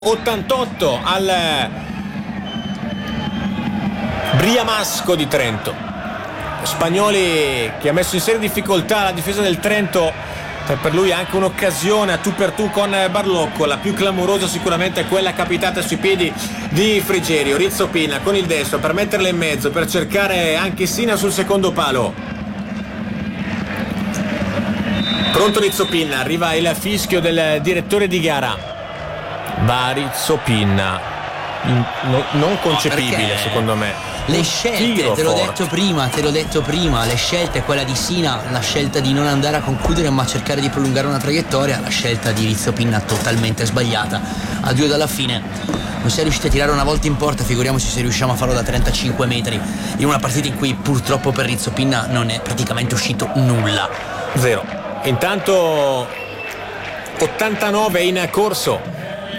88 al Briamasco di Trento. Spagnoli che ha messo in seria difficoltà la difesa del Trento. Per lui anche un'occasione a tu per tu con Barlocco, la più clamorosa sicuramente è quella capitata sui piedi di Frigerio. Rizzo Pinna con il destro per metterla in mezzo, per cercare anche Sina sul secondo palo. Pronto Rizzo Pinna, arriva il fischio del direttore di gara. Va Rizzo Pinna, non concepibile secondo me. Le scelte, te l'ho detto prima, le scelte, quella di Sina, la scelta di non andare a concludere ma cercare di prolungare una traiettoria, la scelta di Rizzo Pinna totalmente sbagliata. A due dalla fine non si è riusciti a tirare una volta in porta, figuriamoci se riusciamo a farlo da 35 metri in una partita in cui purtroppo per Rizzo Pinna non è praticamente uscito nulla. Zero. Intanto 89 in corso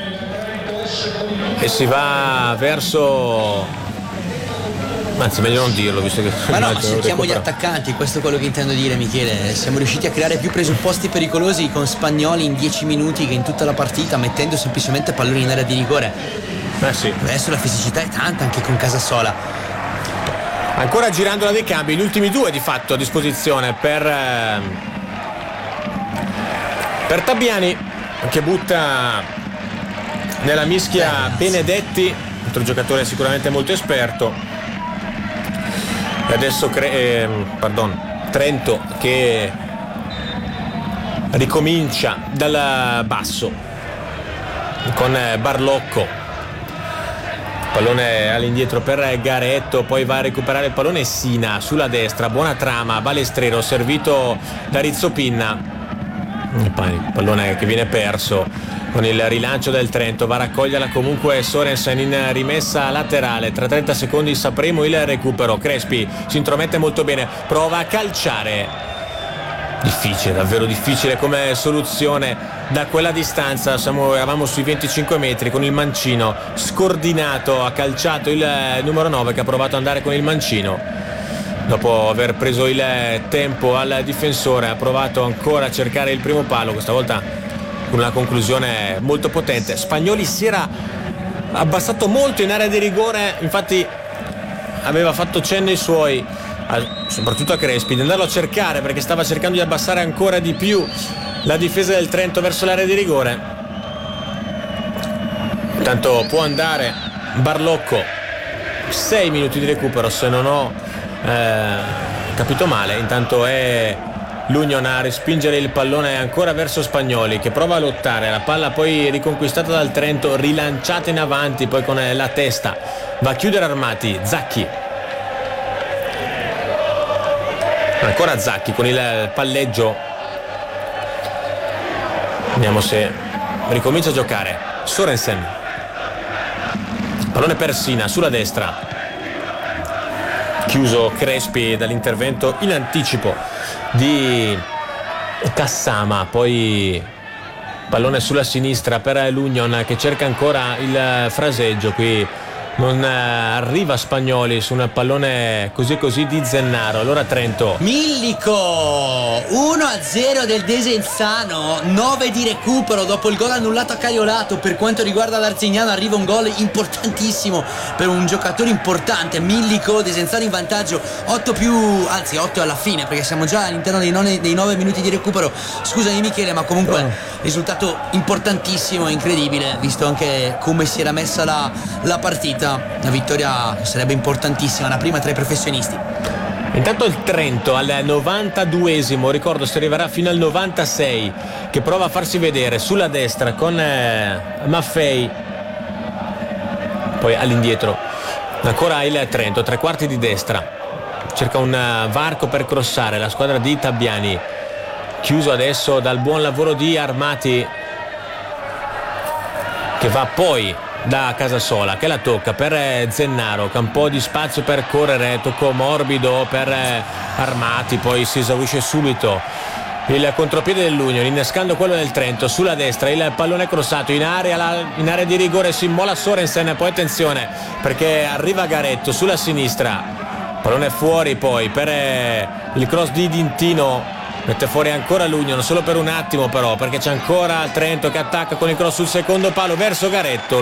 e si va verso, anzi meglio non dirlo visto che ma cerchiamo gli attaccanti, questo è quello che intendo dire, Michele. Siamo riusciti a creare più presupposti pericolosi con Spagnoli in 10 minuti che in tutta la partita, mettendo semplicemente palloni in area di rigore. Sì. Adesso la fisicità è tanta anche con Casasola. Ancora Girandola dei cambi, gli ultimi due di fatto a disposizione per Tabiani, che butta nella mischia Benedetti, altro giocatore sicuramente molto esperto. E adesso Trento che ricomincia dal basso con Barlocco, pallone all'indietro per Garetto, poi va a recuperare il pallone Sina sulla destra, buona trama, Balestrero servito da Rizzo Pinna, il pallone che viene perso con il rilancio del Trento, va a raccoglierla comunque Sorensen in rimessa laterale. Tra 30 secondi sapremo il recupero. Crespi si intromette molto bene, prova a calciare, difficile, davvero difficile come soluzione da quella distanza. Eravamo sui 25 metri con il mancino scordinato, ha calciato il numero 9 che ha provato ad andare con il mancino dopo aver preso il tempo al difensore, ha provato ancora a cercare il primo palo, questa volta con una conclusione molto potente. Spagnoli si era abbassato molto in area di rigore, infatti aveva fatto cenno ai suoi, soprattutto a Crespi, di andarlo a cercare perché stava cercando di abbassare ancora di più la difesa del Trento verso l'area di rigore. Intanto può andare Barlocco, 6 minuti di recupero se non ho capito male. Intanto è l'Union a respingere il pallone ancora verso Spagnoli, che prova a lottare, la palla poi riconquistata dal Trento, rilanciata in avanti poi con la testa, va a chiudere Armati, Zacchi, ancora Zacchi con il palleggio, vediamo se ricomincia a giocare Sorensen, pallone per Sina sulla destra, chiuso Crespi dall'intervento in anticipo di Cassama, poi pallone sulla sinistra per l'Union che cerca ancora il fraseggio, qui non arriva Spagnoli su un pallone così di Zennaro. Allora Trento, Millico 1-0 del Desenzano, 9 di recupero dopo il gol annullato a Caiolato. Per quanto riguarda l'Arzignano arriva un gol importantissimo per un giocatore importante, Millico. Desenzano in vantaggio 8 alla fine perché siamo già all'interno dei 9 minuti di recupero. Scusami Michele, ma comunque risultato importantissimo e incredibile visto anche come si era messa la partita. Una vittoria che sarebbe importantissima, la prima tra i professionisti. Intanto il Trento al 92esimo, ricordo si arriverà fino al 96, che prova a farsi vedere sulla destra con Maffei, poi all'indietro ancora il Trento, tre quarti di destra, cerca un varco per crossare la squadra di Tabiani, chiuso adesso dal buon lavoro di Armati, che va poi da Casasola, che la tocca per Zennaro, che ha un po' di spazio per correre, tocco morbido per Armati, poi si esaurisce subito il contropiede dell'Union, innescando quello del Trento sulla destra, il pallone crossato in area di rigore, si immola Sorensen, poi attenzione perché arriva Garetto sulla sinistra, pallone fuori poi per il cross di Dintino Mette fuori ancora l'Union, solo per un attimo però, perché c'è ancora il Trento che attacca con il cross sul secondo palo verso Garetto.